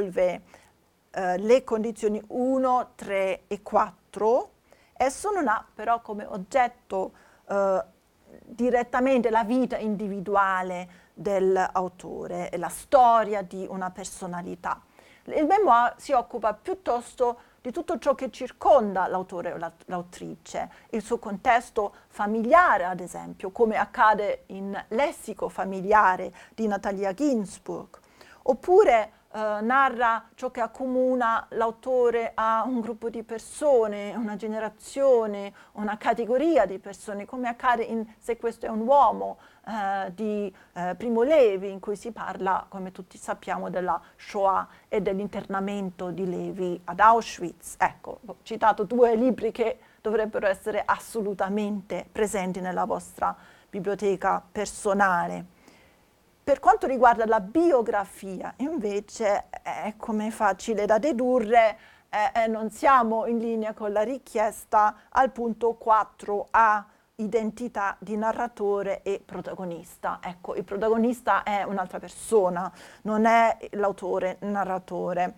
risolve le condizioni 1, 3 e 4, esso non ha però come oggetto direttamente la vita individuale dell'autore e la storia di una personalità. Il memoir si occupa piuttosto di tutto ciò che circonda l'autore o l'autrice, il suo contesto familiare, ad esempio, come accade in Lessico familiare di Natalia Ginzburg, oppure narra ciò che accomuna l'autore a un gruppo di persone, una generazione, una categoria di persone, come accade in Se questo è un uomo di Primo Levi, in cui si parla, come tutti sappiamo, della Shoah e dell'internamento di Levi ad Auschwitz. Ecco, ho citato 2 libri che dovrebbero essere assolutamente presenti nella vostra biblioteca personale. Per quanto riguarda la biografia, invece, come è facile da dedurre, non siamo in linea con la richiesta al punto 4a, identità di narratore e protagonista. Ecco, il protagonista è un'altra persona, non è l'autore narratore.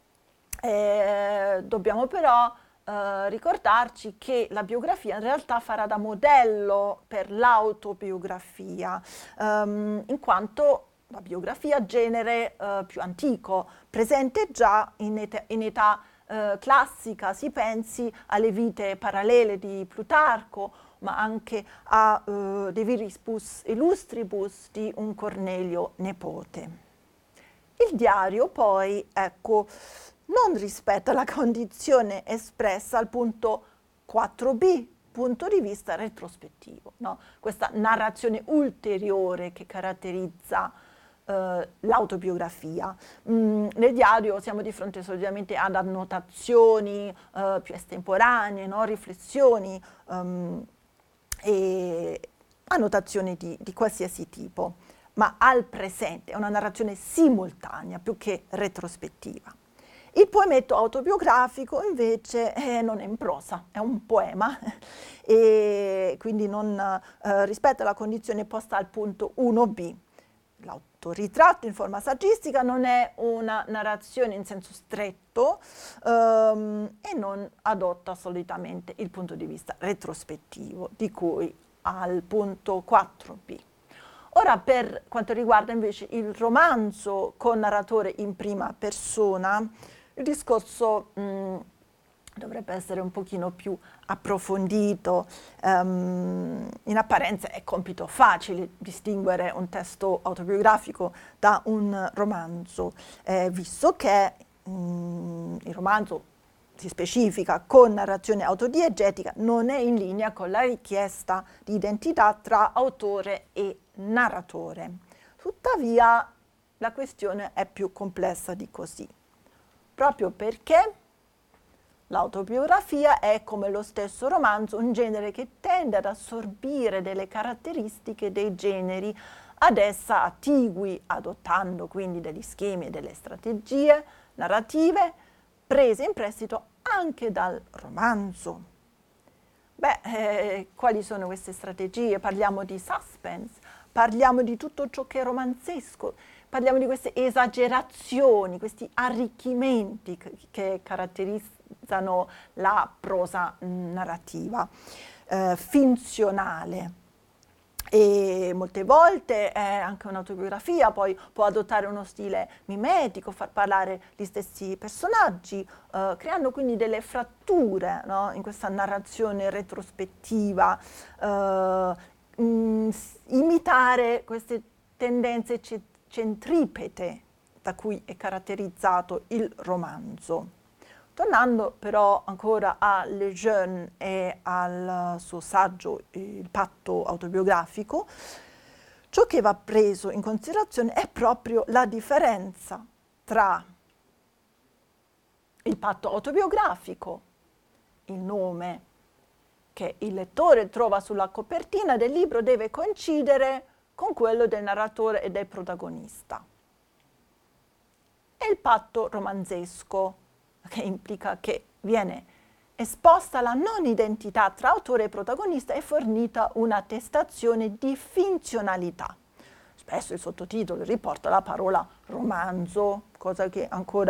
Dobbiamo però ricordarci che la biografia in realtà farà da modello per l'autobiografia, in quanto la biografia è genere più antico, presente già in età classica. Si pensi alle vite parallele di Plutarco, ma anche a De Virisibus Illustribus di un Cornelio Nepote. Il diario poi, ecco, non rispetta la condizione espressa al punto 4b, punto di vista retrospettivo, no? Questa narrazione ulteriore che caratterizza l'autobiografia. Nel diario siamo di fronte solitamente ad annotazioni più estemporanee, no? Riflessioni e annotazioni di qualsiasi tipo, ma al presente, è una narrazione simultanea più che retrospettiva. Il poemetto autobiografico invece non è in prosa, è un poema e quindi non rispetta la condizione posta al punto 1b. L'autoritratto in forma saggistica non è una narrazione in senso stretto e non adotta solitamente il punto di vista retrospettivo, di cui al punto 4b. Ora, per quanto riguarda invece il romanzo con narratore in prima persona, il discorso dovrebbe essere un pochino più approfondito. In apparenza è compito facile distinguere un testo autobiografico da un romanzo, visto che il romanzo si specifica con narrazione autodiegetica, non è in linea con la richiesta di identità tra autore e narratore. Tuttavia la questione è più complessa di così, proprio perché l'autobiografia è, come lo stesso romanzo, un genere che tende ad assorbire delle caratteristiche dei generi ad essa attigui, adottando quindi degli schemi e delle strategie narrative prese in prestito anche dal romanzo. Quali sono queste strategie? Parliamo di suspense, parliamo di tutto ciò che è romanzesco, parliamo di queste esagerazioni, questi arricchimenti che caratterizzano la prosa narrativa, finzionale. E molte volte anche un'autobiografia poi può adottare uno stile mimetico, far parlare gli stessi personaggi, creando quindi delle fratture, no? In questa narrazione retrospettiva, imitare queste tendenze centripete da cui è caratterizzato il romanzo. Tornando però ancora a Lejeune e al suo saggio Il patto autobiografico, ciò che va preso in considerazione è proprio la differenza tra il patto autobiografico, il nome che il lettore trova sulla copertina del libro deve coincidere con quello del narratore e del protagonista, e il patto romanzesco, che implica che viene esposta la non identità tra autore e protagonista e fornita un'attestazione di finzionalità. Spesso il sottotitolo riporta la parola romanzo, cosa che ancora